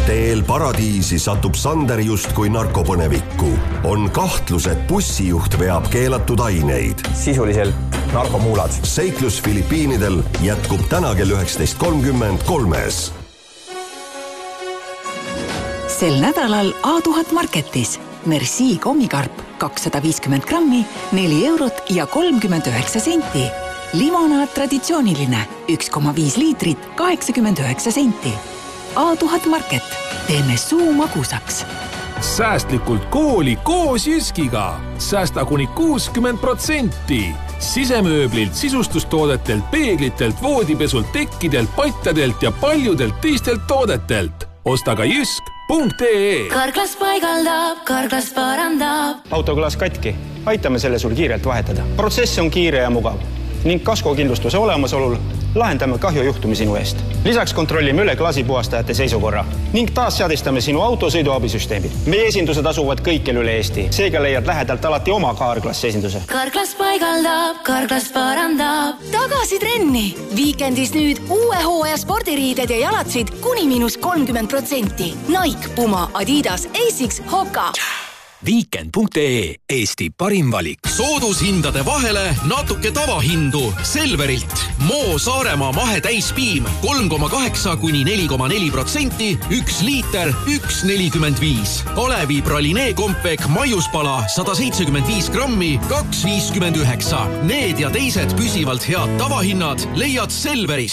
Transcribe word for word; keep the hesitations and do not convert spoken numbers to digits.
Teel paradiisi satub Sander just kui narkopõnevikku. On kahtlus, et bussijuht veab keelatud aineid. Sisuliselt narkomuulad. Seiklus Filipiinidel jätkub täna kell üheksateist kolmkümmend kolmes. Sel nädalal A tuhat Marketis. Merci kommikarp kakssada viiskümmend grammi, neli eurot ja kolmkümmend üheksa senti. Limonaad traditsiooniline, üks koma viis liitrit, kaheksakümmend üheksa senti. A tuhat Market. Teeme suu magusaks. Säästlikult kooli koos Jyskiga. Säästa kuni kuuskümmend protsenti. Sisemööblilt, sisustustoodetelt, peeglitelt, voodipesult, tekkidelt, pattadelt ja paljudelt teistelt toodetelt. Osta ka jysk punkt ee. Karklas paigaldab, Karklas parandab. Autoklaas katki. Aitame selle sul kiirelt vahetada. Protsess on kiire ja mugav. Ning kaskokindlustuse olemasolul lahendame kahjujuhtumi sinu eest. Lisaks kontrollime üle klaasipuhastajate seisukorra ning taas seadistame sinu autosõiduabisüsteemid. Meie esindused asuvad kõikjal üle Eesti. Seega leiad lähedalt alati oma Karklas esinduse. Karklas paigaldab, Karklas parandab. Tagasi trenni! Viikendis nüüd uue hooaja spordiriided ja jalatsid kuni miinus kolmkümmend protsenti. Nike, Puma, Adidas, Asics, Hoka. Weekend punkt ee. Eesti parim valik. Soodushindade vahele natuke tavahindu. Selverilt. Moo Saaremaa mahe täispiim kolm koma kaheksa kuni neli koma neli protsenti, üks liiter, üks nelikümmend viis. Kalevi pralinee kompek maiuspala sada seitsekümmend viis grammi, kaks viiskümmend üheksa. Need ja teised püsivalt head tavahinnad leiad Selverist.